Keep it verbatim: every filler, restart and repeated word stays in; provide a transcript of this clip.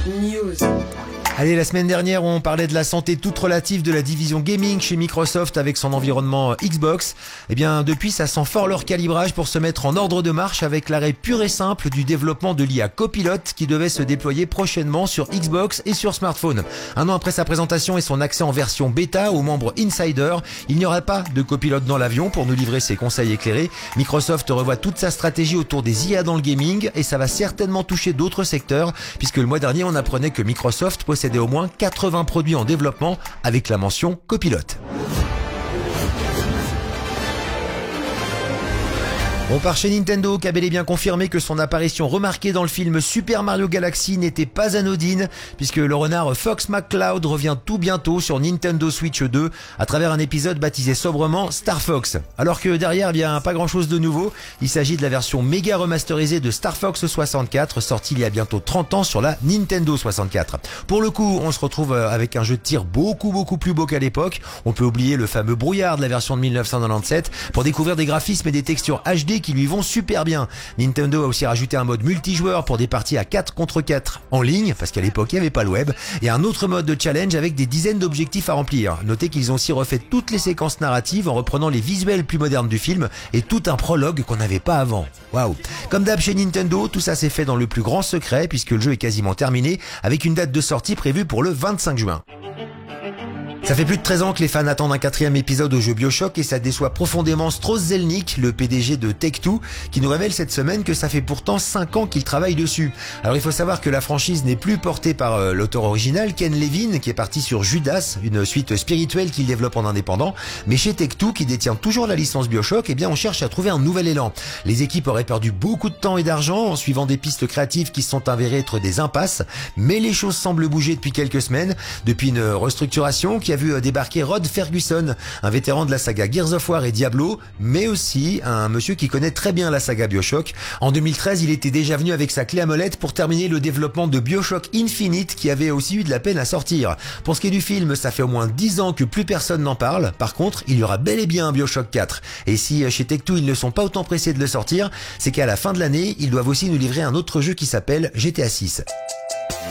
News. Allez, la semaine dernière, on parlait de la santé toute relative de la division gaming chez Microsoft avec son environnement Xbox. Eh bien, depuis, ça sent fort leur calibrage pour se mettre en ordre de marche avec l'arrêt pur et simple du développement de l'I A Copilot qui devait se déployer prochainement sur Xbox et sur smartphone. Un an après sa présentation et son accès en version bêta aux membres Insider, il n'y aura pas de Copilot dans l'avion pour nous livrer ses conseils éclairés. Microsoft revoit toute sa stratégie autour des I A dans le gaming et ça va certainement toucher d'autres secteurs puisque le mois dernier, on apprenait que Microsoft possédait au moins quatre-vingts produits en développement avec la mention Copilot. On part chez Nintendo qui a bel et bien confirmé que son apparition remarquée dans le film Super Mario Galaxy n'était pas anodine puisque le renard Fox McCloud revient tout bientôt sur Nintendo Switch deux à travers un épisode baptisé sobrement Star Fox. Alors que derrière, il n'y a pas grand chose de nouveau, il s'agit de la version méga remasterisée de Star Fox soixante-quatre sortie il y a bientôt trente ans sur la Nintendo soixante-quatre. Pour le coup, on se retrouve avec un jeu de tir beaucoup beaucoup plus beau qu'à l'époque. On peut oublier le fameux brouillard de la version de mille neuf cent quatre-vingt-dix-sept pour découvrir des graphismes et des textures H D qui lui vont super bien. Nintendo a aussi rajouté un mode multijoueur pour des parties à quatre contre quatre en ligne, parce qu'à l'époque il n'y avait pas le web, et un autre mode de challenge avec des dizaines d'objectifs à remplir. Notez qu'ils ont aussi refait toutes les séquences narratives en reprenant les visuels plus modernes du film et tout un prologue qu'on n'avait pas avant. Waouh! Comme d'hab chez Nintendo, tout ça s'est fait dans le plus grand secret puisque le jeu est quasiment terminé avec une date de sortie prévue pour le vingt-cinq juin. Ça fait plus de treize ans que les fans attendent un quatrième épisode au jeu BioShock et ça déçoit profondément Strauss Zelnick, le P D G de Take-Two, qui nous révèle cette semaine que ça fait pourtant cinq ans qu'il travaille dessus. Alors il faut savoir que la franchise n'est plus portée par euh, l'auteur original, Ken Levine, qui est parti sur Judas, une suite spirituelle qu'il développe en indépendant, mais chez Take-Two, qui détient toujours la licence BioShock, eh bien on cherche à trouver un nouvel élan. Les équipes auraient perdu beaucoup de temps et d'argent en suivant des pistes créatives qui se sont avérées être des impasses, mais les choses semblent bouger depuis quelques semaines, depuis une restructuration qui a vu débarquer Rod Ferguson, un vétéran de la saga Gears of War et Diablo, mais aussi un monsieur qui connaît très bien la saga BioShock. En deux mille treize, il était déjà venu avec sa clé à molette pour terminer le développement de BioShock Infinite qui avait aussi eu de la peine à sortir. Pour ce qui est du film, ça fait au moins dix ans que plus personne n'en parle. Par contre, il y aura bel et bien un BioShock quatre. Et si chez Take-Two, ils ne sont pas autant pressés de le sortir, c'est qu'à la fin de l'année, ils doivent aussi nous livrer un autre jeu qui s'appelle G T A six.